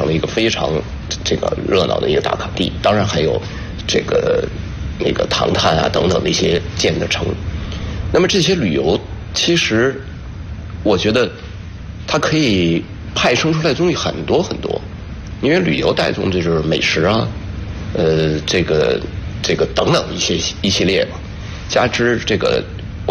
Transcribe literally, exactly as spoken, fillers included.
成了一个非常这个热闹的一个打卡地。当然还有这个那个唐探啊等等的一些建的城。那么这些旅游其实我觉得它可以派生出来的东西很多很多，因为旅游带动的就是美食啊，呃，这个这个等等一些一系列嘛，加之这个